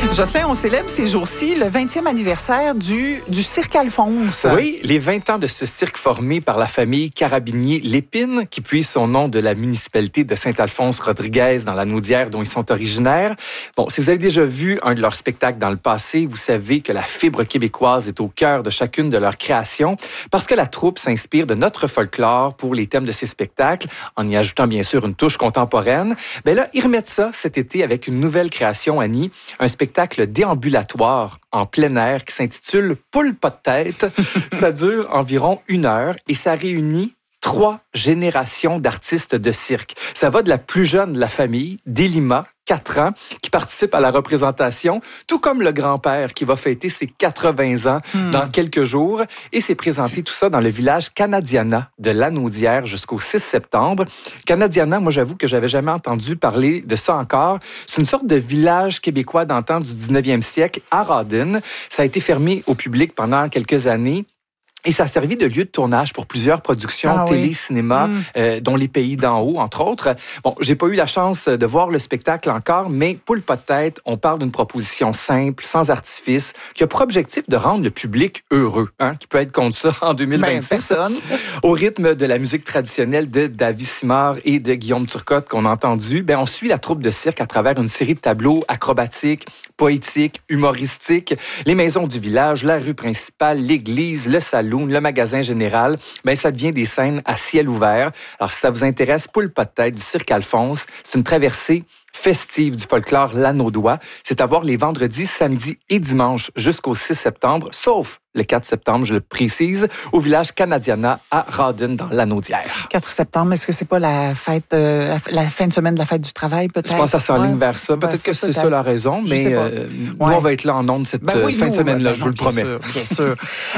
Jocelyn, on célèbre ces jours-ci le 20e anniversaire du Cirque Alphonse. Oui, les 20 ans de ce cirque formé par la famille Carabinier-Lépine, qui puise son nom de la municipalité de Saint-Alphonse-Rodriguez dans la Naudière dont ils sont originaires. Bon, si vous avez déjà vu un de leurs spectacles dans le passé, vous savez que la fibre québécoise est au cœur de chacune de leurs créations parce que la troupe s'inspire de notre folklore pour les thèmes de ces spectacles, en y ajoutant bien sûr une touche contemporaine. Ben là, ils remettent ça cet été avec une nouvelle création, Annie, un spectacle déambulatoire en plein air qui s'intitule Poule pas de tête. Ça dure environ 1 heure et ça réunit 3 générations d'artistes de cirque. Ça va de la plus jeune de la famille, Delima, 4 ans, qui participe à la représentation, tout comme le grand-père qui va fêter ses 80 ans dans quelques jours. Et c'est présenté tout ça dans le village Canadiana de la Naudière jusqu'au 6 septembre. Canadiana, moi j'avoue que j'avais jamais entendu parler de ça encore. C'est une sorte de village québécois d'antan du 19e siècle à Rawdon. Ça a été fermé au public pendant quelques années. Et ça a servi de lieu de tournage pour plusieurs productions télé, cinéma, dont Les Pays d'en haut, entre autres. Bon, j'ai pas eu la chance de voir le spectacle encore, mais Poule pas de tête, on parle d'une proposition simple, sans artifice, qui a pour objectif de rendre le public heureux, qui peut être contre ça en 2026. Au rythme de la musique traditionnelle de David Simard et de Guillaume Turcotte qu'on a entendu, on suit la troupe de cirque à travers une série de tableaux acrobatiques, poétiques, humoristiques, les maisons du village, la rue principale, l'église, le salon, le magasin général, ça devient des scènes à ciel ouvert. Alors, si ça vous intéresse, Poule pas de tête du Cirque Alphonse, c'est une traversée festive du folklore lanaudois. C'est à voir les vendredis, samedis et dimanches jusqu'au 6 septembre, sauf le 4 septembre, je le précise, au village Canadiana à Rawdon dans la Naudière. 4 septembre, est-ce que c'est pas la fête, la fin de semaine de la fête du travail, peut-être? Je pense que ça s'enligne vers ça. Peut-être que c'est ça la raison, mais nous, on va être là en ondes cette fin de semaine-là, je vous le promets. Bien sûr.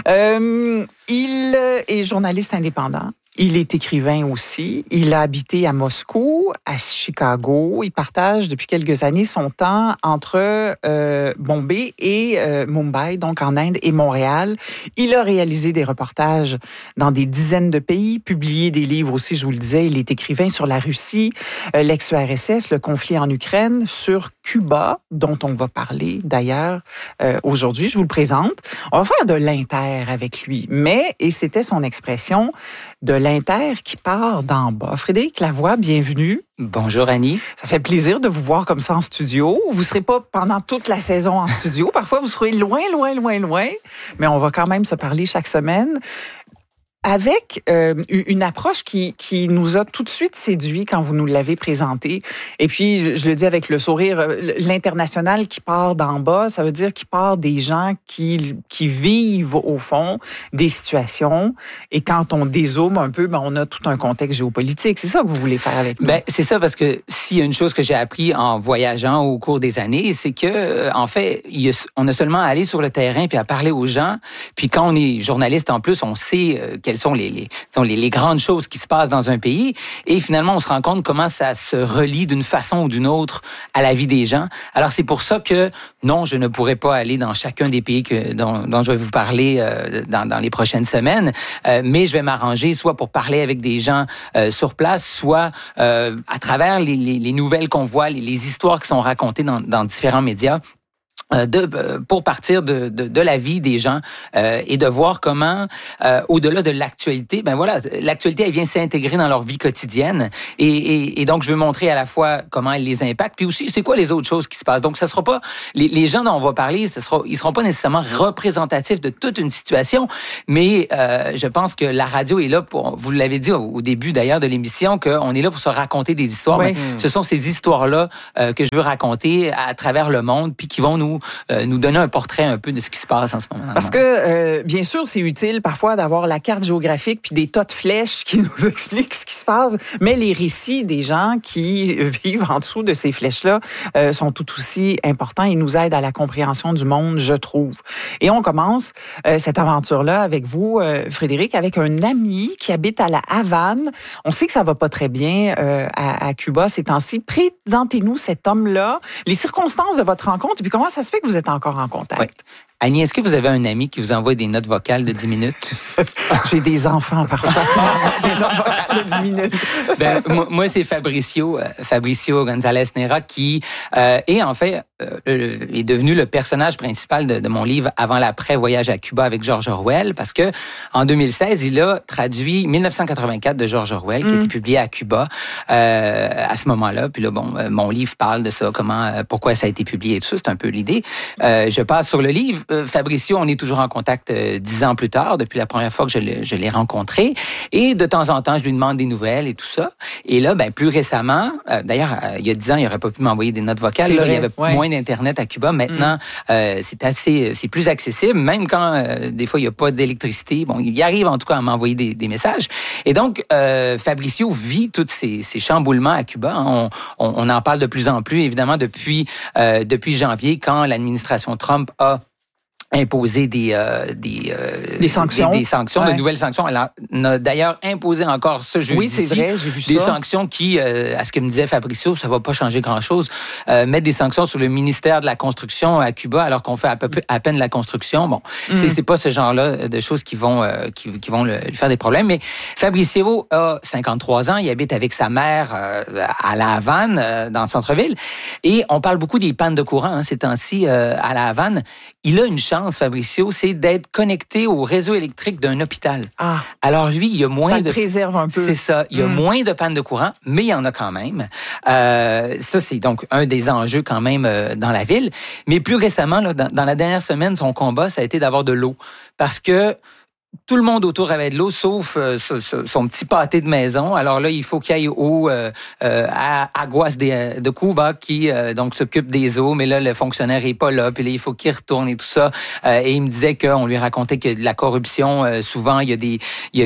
Il est journaliste indépendant. Il est écrivain aussi. Il a habité à Moscou, à Chicago. Il partage depuis quelques années son temps entre Bombay et Mumbai, donc en Inde, et Montréal. Il a réalisé des reportages dans des dizaines de pays, publié des livres aussi, je vous le disais. Il est écrivain sur la Russie, l'ex-URSS, le conflit en Ukraine, sur Cuba, dont on va parler d'ailleurs aujourd'hui. Je vous le présente. On va faire de l'inter avec lui. Et c'était son expression, de l'inter qui part d'en bas. Frédéric Lavoie, bienvenue. Bonjour Annie. Ça fait plaisir de vous voir comme ça en studio. Vous ne serez pas pendant toute la saison en studio. Parfois, vous serez loin, mais on va quand même se parler chaque semaine. Avec une approche qui nous a tout de suite séduit quand vous nous l'avez présenté. Et puis, je le dis avec le sourire, l'international qui part d'en bas, ça veut dire qu'il part des gens qui vivent, au fond, des situations. Et quand on dézoome un peu, on a tout un contexte géopolitique. C'est ça que vous voulez faire avec nous? C'est ça, parce que s'il y a une chose que j'ai appris en voyageant au cours des années, c'est que, en fait, on a seulement à aller sur le terrain puis à parler aux gens. Puis quand on est journaliste, en plus, on sait quelles sont les grandes choses qui se passent dans un pays. Et finalement, on se rend compte comment ça se relie d'une façon ou d'une autre à la vie des gens. Alors, c'est pour ça que, non, je ne pourrais pas aller dans chacun des pays dont je vais vous parler dans les prochaines semaines, mais je vais m'arranger soit pour parler avec des gens sur place, soit à travers les nouvelles qu'on voit, les histoires qui sont racontées dans différents médias. Pour partir de la vie des gens et de voir comment au-delà de l'actualité, l'actualité elle vient s'intégrer dans leur vie quotidienne et donc je veux montrer à la fois comment elle les impacte puis aussi c'est quoi les autres choses qui se passent. Donc ça sera pas les gens dont on va parler, ils seront pas nécessairement représentatifs de toute une situation, mais je pense que la radio est là pour, vous l'avez dit au début d'ailleurs de l'émission, qu'on est là pour se raconter des histoires. Oui. Ce sont ces histoires-là que je veux raconter à travers le monde puis qui vont nous donner un portrait un peu de ce qui se passe en ce moment. Parce que, bien sûr, c'est utile parfois d'avoir la carte géographique puis des tas de flèches qui nous expliquent ce qui se passe, mais les récits des gens qui vivent en dessous de ces flèches-là sont tout aussi importants et nous aident à la compréhension du monde, je trouve. Et on commence cette aventure-là avec vous, Frédéric, avec un ami qui habite à la Havane. On sait que ça va pas très bien à Cuba ces temps-ci. Présentez-nous cet homme-là, les circonstances de votre rencontre et puis comment ça se fait que vous êtes encore en contact? Oui. Annie, est-ce que vous avez un ami qui vous envoie des notes vocales de 10 minutes? J'ai des enfants parfois. Des notes vocales de 10 minutes. Ben, moi, c'est Fabricio González Nera qui est en fait est devenu le personnage principal de mon livre Avant l'après voyage à Cuba avec George Orwell, parce que en 2016, il a traduit 1984 de George Orwell, qui a été publié à Cuba à ce moment-là. Puis là, bon, mon livre parle de ça, pourquoi ça a été publié et tout ça. C'est un peu l'idée. Je passe sur le livre. Fabricio, on est toujours en contact 10 ans plus tard, depuis la première fois que je l'ai rencontré. Et de temps en temps, je lui demande des nouvelles et tout ça. Et là, ben plus récemment, d'ailleurs, il y a 10 ans, il n'aurait pas pu m'envoyer des notes vocales. Là, il y avait moins d'Internet à Cuba. Maintenant, c'est plus accessible, même quand des fois, il n'y a pas d'électricité. Bon, il arrive en tout cas à m'envoyer des messages. Et donc, Fabricio vit tous ces chamboulements à Cuba. Hein. On en parle de plus en plus, évidemment, depuis janvier, quand l'administration Trump a imposer des sanctions, de nouvelles sanctions. Elle a d'ailleurs imposé encore ce jeudi. Oui, c'est vrai, j'ai vu ça. Des sanctions qui, à ce que me disait Fabricio, ça va pas changer grand-chose. Mettre des sanctions sur le ministère de la construction à Cuba alors qu'on fait à peine la construction. Bon, c'est pas ce genre-là de choses qui vont lui faire des problèmes. Mais Fabricio a 53 ans, il habite avec sa mère à La Havane, dans le centre-ville, et on parle beaucoup des pannes de courant ces temps-ci à La Havane. Il a une chance, Fabricio, c'est d'être connecté au réseau électrique d'un hôpital. Ah. Alors lui, il y a moins ça le préserve un peu. C'est ça. Il y a moins de pannes de courant, mais il y en a quand même. Ça, c'est donc un des enjeux quand même dans la ville. Mais plus récemment, là, dans la dernière semaine, son combat, ça a été d'avoir de l'eau. Parce que tout le monde autour avait de l'eau, sauf son petit pâté de maison. Alors là, il faut qu'il aille à Aguas de Cuba, qui donc s'occupe des eaux. Mais là, le fonctionnaire est pas là. Puis là, il faut qu'il retourne et tout ça. Et il me disait qu'on lui racontait que de la corruption, souvent, il y a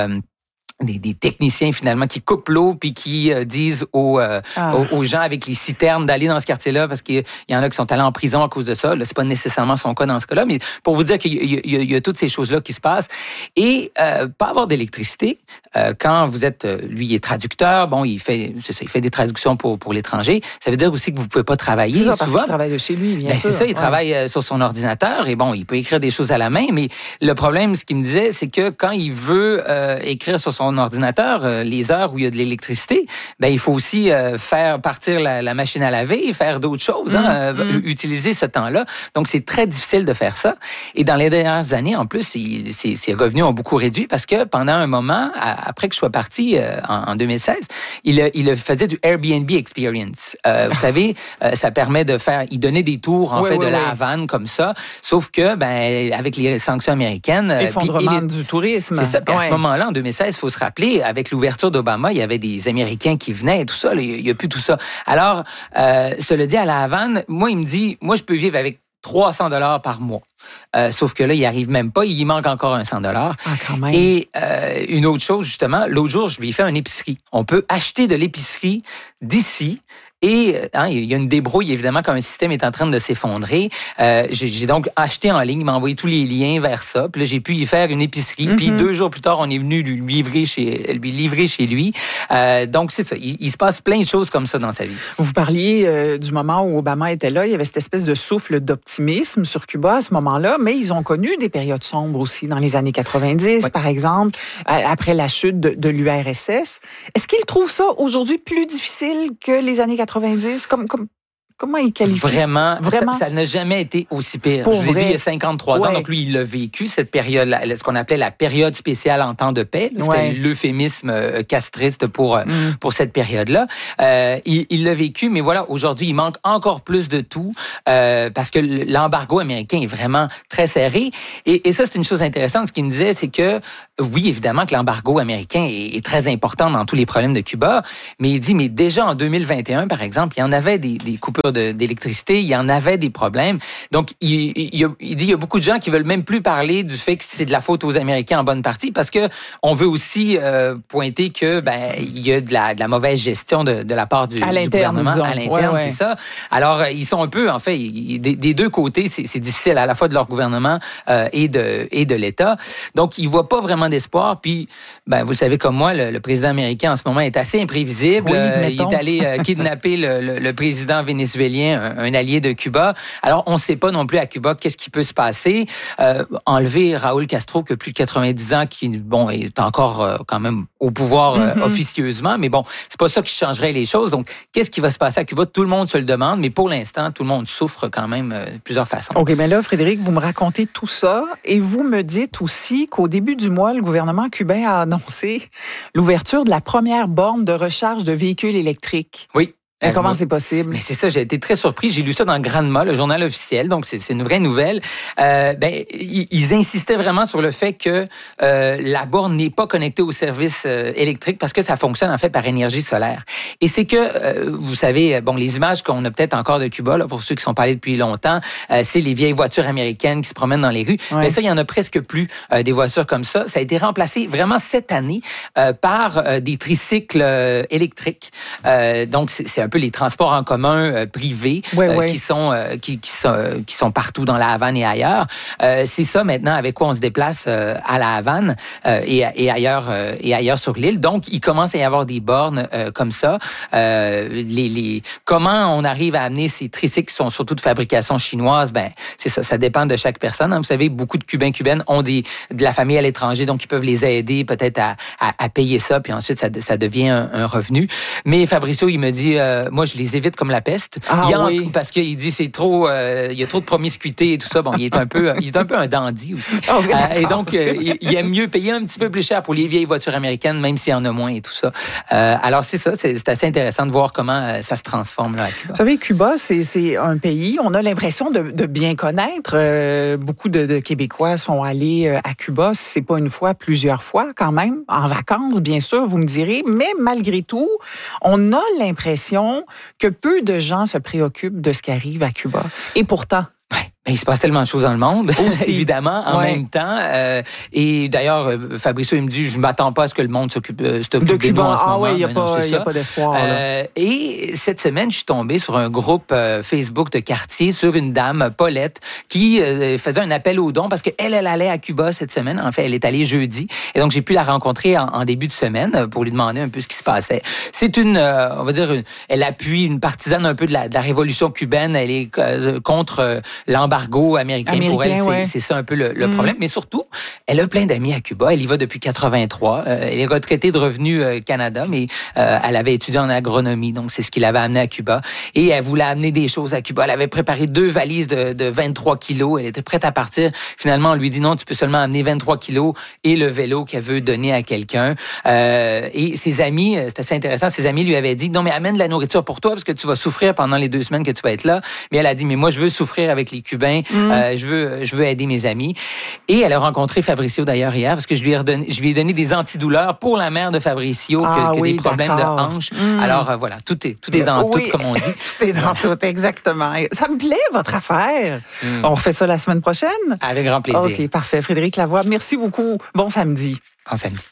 des techniciens finalement qui coupent l'eau puis qui disent aux gens avec les citernes d'aller dans ce quartier-là parce qu'il y en a qui sont allés en prison à cause de ça. Là, c'est pas nécessairement son cas dans ce cas-là, mais pour vous dire qu'il y a toutes ces choses-là qui se passent. Et pas avoir d'électricité, quand vous êtes, lui, il est traducteur, bon, il fait des traductions pour l'étranger. Ça veut dire aussi que vous pouvez pas travailler. C'est ça, souvent. parce qu'il travaille de chez lui, bien sûr. C'est ça, il travaille sur son ordinateur et bon, il peut écrire des choses à la main, mais le problème, ce qu'il me disait, c'est que quand il veut écrire sur son ordinateur, les heures où il y a de l'électricité, ben il faut aussi faire partir la machine à laver, faire d'autres choses, utiliser ce temps-là. Donc c'est très difficile de faire ça. Et dans les dernières années, en plus, ses revenus ont beaucoup réduit parce que pendant un moment, après que je sois parti en 2016, il faisait du Airbnb Experience. Vous savez, ça permet de faire, il donnait des tours de La Havane comme ça. Sauf que ben avec les sanctions américaines, effondrement du tourisme. C'est ça. Puis à ce moment-là, en 2016, il faut se rappeler, avec l'ouverture d'Obama, il y avait des Américains qui venaient et tout ça. Là, il n'y a plus tout ça. Alors, cela dit, à La Havane, moi, il me dit, moi, je peux vivre avec $300 par mois. Sauf que là, il arrive même pas. Il manque encore un $100. Ah, quand même. Et une autre chose, justement, l'autre jour, je lui ai fait une épicerie. On peut acheter de l'épicerie d'ici. Et il y a une débrouille, évidemment, quand un système est en train de s'effondrer. J'ai donc acheté en ligne, il m'a envoyé tous les liens vers ça. Puis là, j'ai pu y faire une épicerie. Puis 2 jours plus tard, on est venu lui livrer chez lui. Donc, c'est ça. Il se passe plein de choses comme ça dans sa vie. Vous parliez du moment où Obama était là. Il y avait cette espèce de souffle d'optimisme sur Cuba à ce moment-là. Mais ils ont connu des périodes sombres aussi dans les années 90, par exemple, après la chute de l'URSS. Est-ce qu'ils trouvent ça aujourd'hui plus difficile que les années 90? Comment il qualifie? Vraiment? Ça n'a jamais été aussi pire. Pour je vous ai dit, il y a 53 ans, ouais. Donc lui, il a vécu cette période, ce qu'on appelait la période spéciale en temps de paix. C'était l'euphémisme castriste pour cette période-là. Il l'a vécu, mais voilà, aujourd'hui, il manque encore plus de tout parce que l'embargo américain est vraiment très serré. Et ça, c'est une chose intéressante. Ce qu'il me disait, c'est que, oui, évidemment que l'embargo américain est très important dans tous les problèmes de Cuba, mais il dit, mais déjà en 2021, par exemple, il y en avait des coupures d'électricité, il y en avait des problèmes. Donc, il dit, il y a beaucoup de gens qui veulent même plus parler du fait que c'est de la faute aux Américains en bonne partie, parce que on veut aussi pointer que il y a de la mauvaise gestion de la part du gouvernement à l'interne, c'est ça. Alors, ils sont un peu, en fait, des deux côtés, c'est difficile à la fois de leur gouvernement et de l'État. Donc, ils voient pas vraiment d'espoir. Puis, vous le savez comme moi, le président américain en ce moment est assez imprévisible. Oui, il est allé kidnapper le président vénézuélien vénézuélien, un allié de Cuba. Alors, on ne sait pas non plus à Cuba qu'est-ce qui peut se passer. Enlever Raúl Castro, qui a plus de 90 ans, qui est encore quand même au pouvoir officieusement, mais bon, c'est pas ça qui changerait les choses. Donc, qu'est-ce qui va se passer à Cuba? Tout le monde se le demande, mais pour l'instant, tout le monde souffre quand même de plusieurs façons. OK, mais là, Frédéric, vous me racontez tout ça et vous me dites aussi qu'au début du mois, le gouvernement cubain a annoncé l'ouverture de la première borne de recharge de véhicules électriques. Oui. Comment c'est possible? Mais c'est ça, j'ai été très surpris. J'ai lu ça dans Granma, le journal officiel, donc c'est une vraie nouvelle. Ils insistaient vraiment sur le fait que la borne n'est pas connectée au service électrique parce que ça fonctionne en fait par énergie solaire. Et c'est que, vous savez, les images qu'on a peut-être encore de Cuba, là, pour ceux qui sont pas allés depuis longtemps, c'est les vieilles voitures américaines qui se promènent dans les rues. Ouais. Mais ça, il y en a presque plus des voitures comme ça. Ça a été remplacé vraiment cette année par des tricycles électriques. Donc, c'est un peu les transports en commun privés qui sont partout dans la Havane et ailleurs. C'est ça maintenant avec quoi on se déplace à la Havane et ailleurs sur l'île. Donc, il commence à y avoir des bornes comme ça. Comment on arrive à amener ces tricycles qui sont surtout de fabrication chinoise, c'est ça. Ça dépend de chaque personne. Vous savez, beaucoup de Cubains, Cubaines ont de la famille à l'étranger, donc ils peuvent les aider peut-être à payer ça, puis ensuite ça devient un revenu. Mais Fabricio, il me dit, moi je les évite comme la peste. Parce qu'il dit c'est trop, il y a trop de promiscuité et tout ça. Bon, il est un peu un dandy aussi. Et donc il aime mieux payer un petit peu plus cher pour les vieilles voitures américaines, même s'il y en a moins et tout ça. Alors c'est ça, c'est assez intéressant de voir comment ça se transforme là à Cuba. Vous savez, Cuba, c'est un pays, on a l'impression de bien connaître. Beaucoup de Québécois sont allés à Cuba, si c'est pas une fois, plusieurs fois quand même, en vacances, bien sûr, vous me direz, mais malgré tout, on a l'impression que peu de gens se préoccupent de ce qui arrive à Cuba. Et pourtant... Il se passe tellement de choses dans le monde, évidemment, en même temps. Et d'ailleurs, Fabricio, il me dit, je m'attends pas à ce que le monde s'occupe de Cuba en ce moment. Il n'y a pas d'espoir. Et cette semaine, je suis tombé sur un groupe Facebook de quartier sur une dame, Paulette, qui faisait un appel aux dons parce qu'elle allait à Cuba cette semaine. En fait, elle est allée jeudi. Et donc, j'ai pu la rencontrer en début de semaine pour lui demander un peu ce qui se passait. C'est on va dire, elle appuie une partisane un peu de la révolution cubaine. Elle est contre l'embargo américain. Pour elle, c'est ça un peu le problème. Mais surtout, elle a plein d'amis à Cuba. Elle y va depuis 83. Elle est retraitée de Revenu Canada, mais elle avait étudié en agronomie, donc c'est ce qui l'avait amenée à Cuba. Et elle voulait amener des choses à Cuba. Elle avait préparé 2 valises de 23 kilos. Elle était prête à partir. Finalement, on lui dit non, tu peux seulement amener 23 kilos et le vélo qu'elle veut donner à quelqu'un. Et ses amis, c'est assez intéressant, ses amis lui avaient dit non, mais amène de la nourriture pour toi parce que tu vas souffrir pendant les 2 semaines que tu vas être là. Mais elle a dit, mais moi, je veux souffrir avec les Cubains. Je veux aider mes amis. Et elle a rencontré Fabricio d'ailleurs hier parce que je lui ai donné des antidouleurs pour la mère de Fabricio qui a des problèmes de hanche. Alors voilà, tout est dans tout, comme on dit. Tout est dans tout, exactement. Ça me plaît, votre affaire. On refait ça la semaine prochaine? Avec grand plaisir. OK, parfait. Frédéric Lavoie, merci beaucoup. Bon samedi. Bon samedi.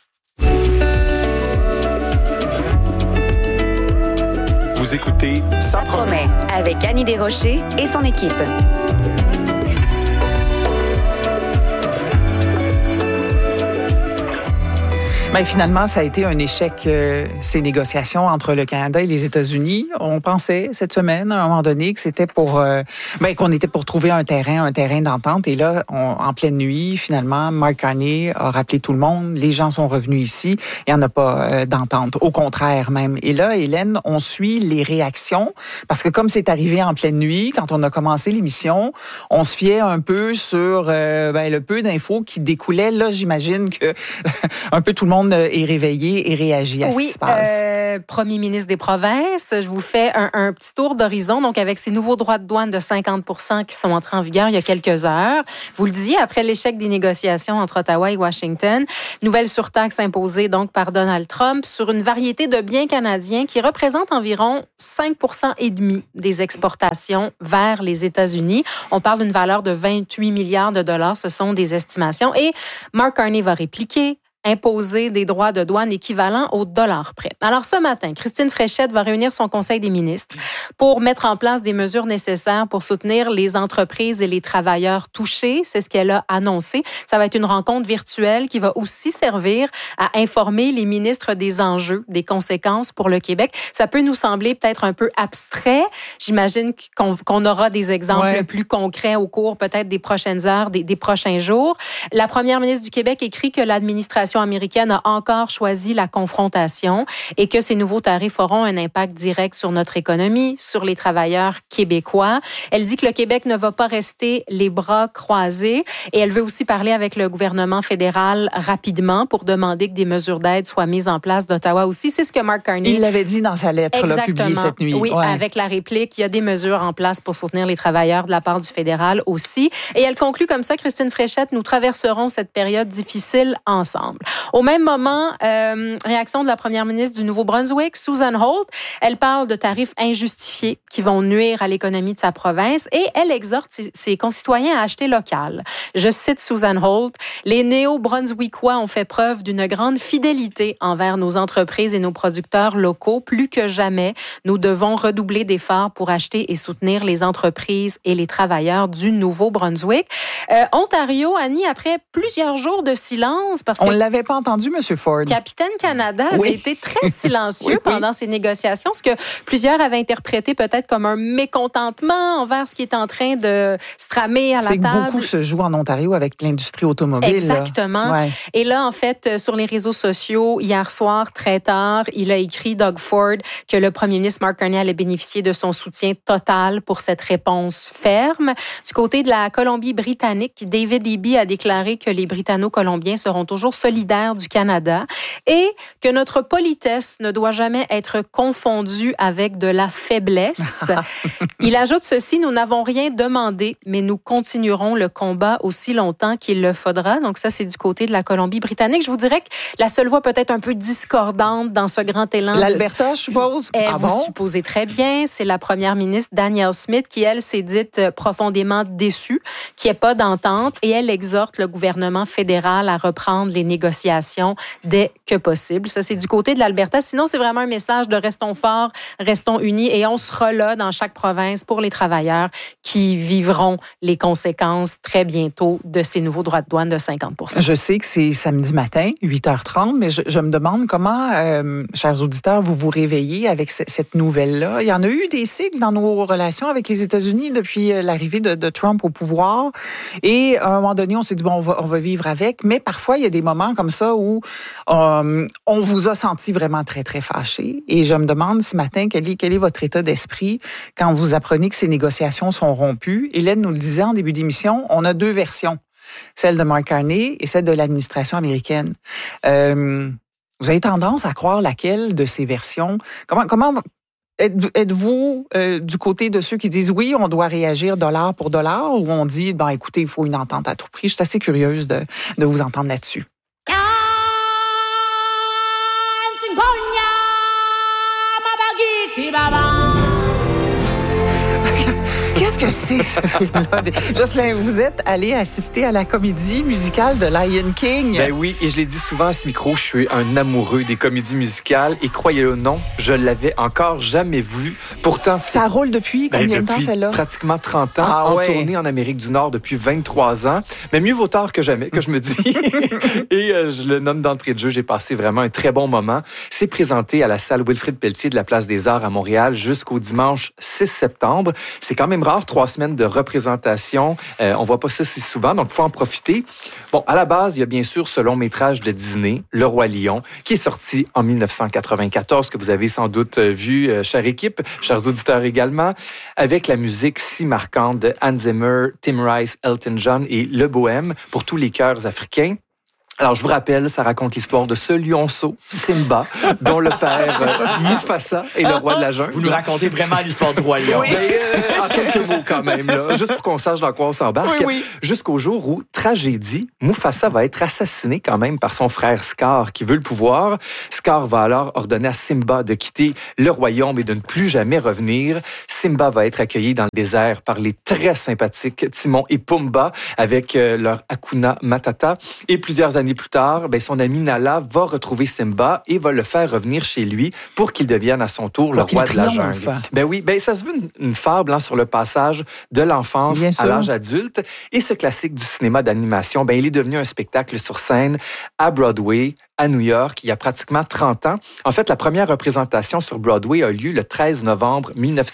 Vous écoutez Ça promet avec Annie Desrochers et son équipe. Finalement, ça a été un échec, ces négociations entre le Canada et les États-Unis. On pensait cette semaine, à un moment donné, que c'était qu'on était pour trouver un terrain d'entente. Et là, en pleine nuit, finalement, Mark Carney a rappelé tout le monde. Les gens sont revenus ici. Il n'y en a pas d'entente. Au contraire, même. Et là, Hélène, on suit les réactions. Parce que comme c'est arrivé en pleine nuit, quand on a commencé l'émission, on se fiait un peu sur le peu d'infos qui découlaient. Là, j'imagine que un peu tout le monde est réveillé et réagit à ce qui se passe. Premier ministre des provinces, je vous fais un petit tour d'horizon. Donc, avec ces nouveaux droits de douane de 50 % qui sont entrés en vigueur il y a quelques heures. Vous le disiez, après l'échec des négociations entre Ottawa et Washington, nouvelle surtaxe imposée donc par Donald Trump sur une variété de biens canadiens qui représentent environ 5,5% des exportations vers les États-Unis. On parle d'une valeur de 28 milliards de dollars. Ce sont des estimations. Et Mark Carney va répliquer. imposer des droits de douane équivalents au dollar près. Alors ce matin, Christine Fréchette va réunir son Conseil des ministres pour mettre en place des mesures nécessaires pour soutenir les entreprises et les travailleurs touchés. C'est ce qu'elle a annoncé. Ça va être une rencontre virtuelle qui va aussi servir à informer les ministres des enjeux, des conséquences pour le Québec. Ça peut nous sembler peut-être un peu abstrait. J'imagine qu'on aura des exemples plus concrets au cours peut-être des prochaines heures, des prochains jours. La première ministre du Québec écrit que l'administration américaine a encore choisi la confrontation et que ces nouveaux tarifs auront un impact direct sur notre économie, sur les travailleurs québécois. Elle dit que le Québec ne va pas rester les bras croisés et elle veut aussi parler avec le gouvernement fédéral rapidement pour demander que des mesures d'aide soient mises en place d'Ottawa aussi. C'est ce que Mark Carney... Il l'avait dit dans sa lettre là, publiée cette nuit. Oui, avec la réplique, il y a des mesures en place pour soutenir les travailleurs de la part du fédéral aussi. Et elle conclut comme ça, Christine Fréchette, nous traverserons cette période difficile ensemble. Au même moment, réaction de la première ministre du Nouveau-Brunswick, Susan Holt. Elle parle de tarifs injustifiés qui vont nuire à l'économie de sa province et elle exhorte ses concitoyens à acheter local. Je cite Susan Holt, « Les Néo-Brunswickois ont fait preuve d'une grande fidélité envers nos entreprises et nos producteurs locaux. Plus que jamais, nous devons redoubler d'efforts pour acheter et soutenir les entreprises et les travailleurs du Nouveau-Brunswick. » Ontario, Annie, après plusieurs jours de silence, parce que... On ne l'avait pas entendu, M. Ford. Capitaine Canada avait été très silencieux pendant ces négociations, ce que plusieurs avaient interprété peut-être comme un mécontentement envers ce qui est en train de se tramer à la table. C'est que beaucoup se joue en Ontario avec l'industrie automobile. Exactement. Ouais. Et là, en fait, sur les réseaux sociaux, hier soir, très tard, il a écrit, Doug Ford, que le premier ministre Mark Carney allait bénéficier de son soutien total pour cette réponse ferme. Du côté de la Colombie-Britannique, David Eby a déclaré que les Britanno-Colombiens seront toujours solidaires du Canada et que notre politesse ne doit jamais être confondue avec de la faiblesse. Il ajoute ceci, nous n'avons rien demandé, mais nous continuerons le combat aussi longtemps qu'il le faudra. Donc ça, c'est du côté de la Colombie-Britannique. Je vous dirais que la seule voix peut-être un peu discordante dans ce grand élan... L'Alberta, je suppose? Vous supposez très bien. C'est la première ministre Danielle Smith qui, elle, s'est dite profondément déçue, qu'il n'y ait pas d'entente et elle exhorte le gouvernement fédéral à reprendre les négociations dès que possible. Ça, c'est du côté de l'Alberta. Sinon, c'est vraiment un message de restons forts, restons unis et on sera là dans chaque province pour les travailleurs qui vivront les conséquences très bientôt de ces nouveaux droits de douane de 50 %. Je sais que c'est samedi matin, 8h30, mais je me demande comment, chers auditeurs, vous vous réveillez avec cette nouvelle-là. Il y en a eu des cycles dans nos relations avec les États-Unis depuis l'arrivée de Trump au pouvoir. Et à un moment donné, on s'est dit, bon, on va vivre avec. Mais parfois, il y a des moments comme ça où on vous a senti vraiment très, très fâché. Et je me demande ce matin, quel est votre état d'esprit quand vous apprenez que ces négociations sont rompues. Hélène nous le disait en début d'émission, on a deux versions. Celle de Mark Carney et celle de l'administration américaine. Vous avez tendance à croire laquelle de ces versions? Comment êtes-vous du côté de ceux qui disent oui, on doit réagir dollar pour dollar, ou on dit, ben écoutez, il faut une entente à tout prix? Je suis assez curieuse de vous entendre là-dessus. Qu'est-ce que c'est, ce film-là? Jocelyn, vous êtes allé assister à la comédie musicale de Lion King. Ben oui, et je l'ai dit souvent à ce micro, je suis un amoureux des comédies musicales. Et croyez-le ou non, je l'avais encore jamais vu. Pourtant, ça roule depuis combien de temps, celle-là? Pratiquement 30 ans, tournée en Amérique du Nord depuis 23 ans. Mais mieux vaut tard que jamais, que je me dis. Et je le nomme d'entrée de jeu, j'ai passé vraiment un très bon moment. C'est présenté à la salle Wilfrid Pelletier de la Place des Arts à Montréal jusqu'au dimanche 6 septembre. C'est quand même rare, 3 semaines de représentation. On voit pas ça si souvent, donc il faut en profiter. Bon, à la base, il y a bien sûr ce long métrage de Disney, Le Roi Lion, qui est sorti en 1994, que vous avez sans doute vu, chère équipe, chers auditeurs également, avec la musique si marquante de Hans Zimmer, Tim Rice, Elton John et Le Bohème pour tous les cœurs africains. Alors, je vous rappelle, ça raconte l'histoire de ce lionceau, Simba, dont le père Mufasa est le roi de la jungle. Vous nous racontez vraiment l'histoire du roi lion. Oui. En quelques mots quand même, là, juste pour qu'on sache dans quoi on s'embarque. Oui. Jusqu'au jour où, tragédie, Mufasa va être assassiné quand même par son frère Scar, qui veut le pouvoir. Scar va alors ordonner à Simba de quitter le royaume et de ne plus jamais revenir. Simba va être accueilli dans le désert par les très sympathiques Timon et Pumba avec leur Hakuna Matata. Et plusieurs années années plus tard, son amie Nala va retrouver Simba et va le faire revenir chez lui pour qu'il devienne à son tour le roi de la jungle. Oui, ça se veut une fable sur le passage de l'enfance à l'âge adulte. Et ce classique du cinéma d'animation, il est devenu un spectacle sur scène à Broadway, à New York, il y a pratiquement 30 ans. En fait, la première représentation sur Broadway a lieu le 13 novembre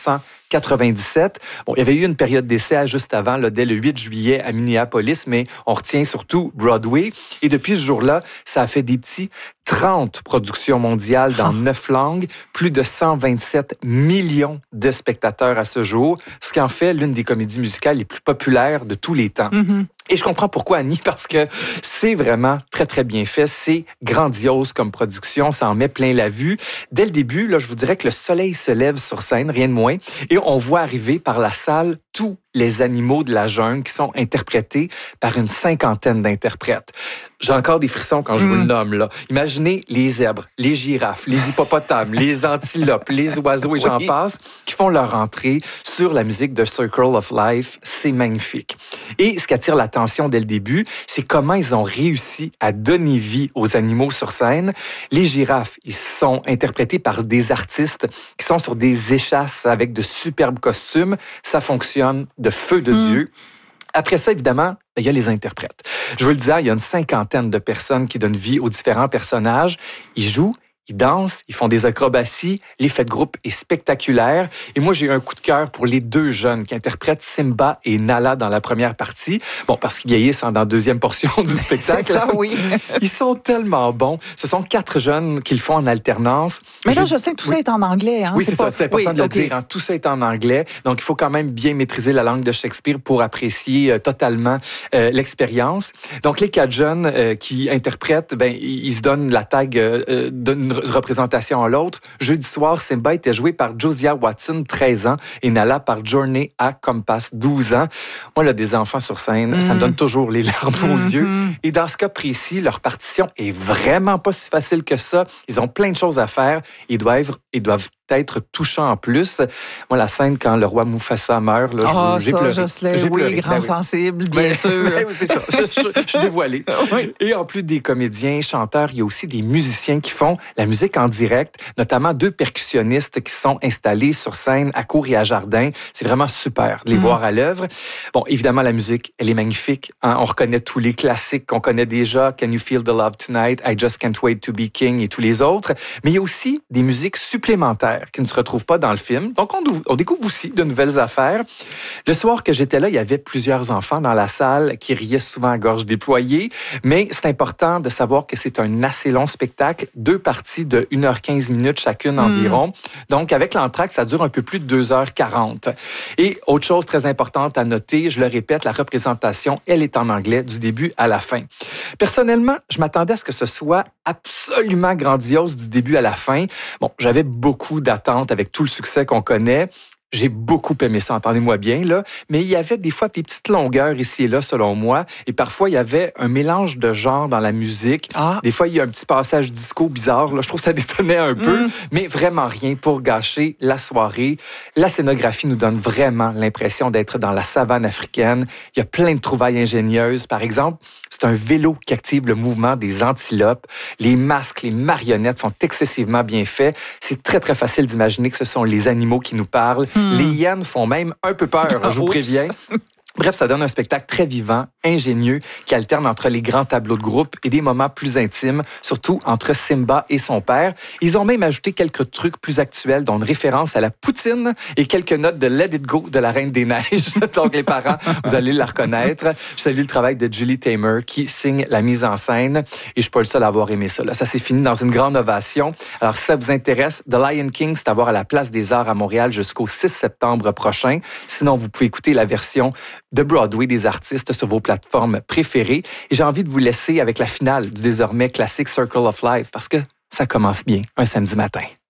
1997. Il y avait eu une période d'essai juste avant, dès le 8 juillet à Minneapolis, mais on retient surtout Broadway. Et depuis ce jour-là, ça a fait des petits 30 productions mondiales dans 9 langues, plus de 127 millions de spectateurs à ce jour, ce qui en fait l'une des comédies musicales les plus populaires de tous les temps. Mm-hmm. Et je comprends pourquoi, Annie, parce que c'est vraiment très, très bien fait. C'est grandiose comme production. Ça en met plein la vue. Dès le début, je vous dirais que le soleil se lève sur scène, rien de moins, et on voit arriver par la salle tous les animaux de la jungle qui sont interprétés par une 50aine d'interprètes. J'ai encore des frissons quand je vous le nomme, là. Imaginez les zèbres, les girafes, les hippopotames, les antilopes, les oiseaux et j'en passe, qui font leur entrée sur la musique de Circle of Life. C'est magnifique. Et ce qui attire l'attention dès le début, c'est comment ils ont réussi à donner vie aux animaux sur scène. Les girafes, ils sont interprétés par des artistes qui sont sur des échasses avec de superbes costumes. Ça fonctionne de feu de Dieu. Après ça, évidemment, il y a les interprètes. Je vous le disais, il y a une 50aine de personnes qui donnent vie aux différents personnages. Ils jouent, ils dansent, ils font des acrobaties. L'effet de groupe est spectaculaire. Et moi, j'ai eu un coup de cœur pour les 2 jeunes qui interprètent Simba et Nala dans la première partie. Parce qu'ils vieillissent dans la deuxième portion du spectacle. C'est ça, oui. Ils sont tellement bons. Ce sont 4 jeunes qui le font en alternance. Mais là, je sais que tout ça est en anglais. Hein? Oui, c'est ça. C'est important de le dire. Tout ça est en anglais. Donc, il faut quand même bien maîtriser la langue de Shakespeare pour apprécier totalement l'expérience. Donc, les 4 jeunes qui interprètent, ils se donnent la tag d'une représentation à l'autre. Jeudi soir, Simba était joué par Josiah Watson, 13 ans, et Nala par Journey A. Compass, 12 ans. Moi, là, des enfants sur scène, ça me donne toujours les larmes aux yeux. Et dans ce cas précis, leur partition est vraiment pas si facile que ça. Ils ont plein de choses à faire. Ils doivent être touchants en plus. Moi, la scène quand le roi Mufasa meurt, là, j'ai pleuré. J'ai pleuré. Grand sensible, bien sûr. C'est ça. Je suis dévoilé. Oui. Et en plus des comédiens, chanteurs, il y a aussi des musiciens qui font la musique en direct, notamment 2 percussionnistes qui sont installés sur scène à Cour et à Jardin. C'est vraiment super de les voir à l'œuvre. Évidemment, la musique, elle est magnifique. Hein? On reconnaît tous les classiques qu'on connaît déjà. Can You Feel the Love Tonight? I Just Can't Wait to Be King et tous les autres. Mais il y a aussi des musiques supplémentaires qui ne se retrouvent pas dans le film. Donc, on découvre aussi de nouvelles affaires. Le soir que j'étais là, il y avait plusieurs enfants dans la salle qui riaient souvent à gorge déployée, mais c'est important de savoir que c'est un assez long spectacle, 2 parties de 1h15 chacune environ. Donc, avec l'entracte, ça dure un peu plus de 2h40. Et autre chose très importante à noter, je le répète, la représentation, elle est en anglais du début à la fin. Personnellement, je m'attendais à ce que ce soit absolument grandiose du début à la fin. J'avais beaucoup d'attentes avec tout le succès qu'on connaît. J'ai beaucoup aimé ça, entendez-moi bien, là. Mais il y avait des fois des petites longueurs ici et là, selon moi. Et parfois, il y avait un mélange de genres dans la musique. Des fois, il y a un petit passage disco bizarre, là. Je trouve que ça détonnait un peu. Mais vraiment rien pour gâcher la soirée. La scénographie nous donne vraiment l'impression d'être dans la savane africaine. Il y a plein de trouvailles ingénieuses. Par exemple, c'est un vélo qui active le mouvement des antilopes. Les masques, les marionnettes sont excessivement bien faits. C'est très, très facile d'imaginer que ce sont les animaux qui nous parlent. Les hyènes font même un peu peur, je vous préviens. Bref, ça donne un spectacle très vivant, ingénieux, qui alterne entre les grands tableaux de groupe et des moments plus intimes, surtout entre Simba et son père. Ils ont même ajouté quelques trucs plus actuels, dont une référence à la poutine et quelques notes de Let It Go de la Reine des Neiges. Donc, les parents, vous allez la reconnaître. Je salue le travail de Julie Taymor, qui signe la mise en scène. Et je suis pas le seul à avoir aimé ça. Là, ça s'est fini dans une grande ovation. Alors, si ça vous intéresse, The Lion King, c'est à voir à la Place des Arts à Montréal jusqu'au 6 septembre prochain. Sinon, vous pouvez écouter la version de Broadway des artistes sur vos plateformes préférées. Et j'ai envie de vous laisser avec la finale du désormais classique Circle of Life parce que ça commence bien un samedi matin.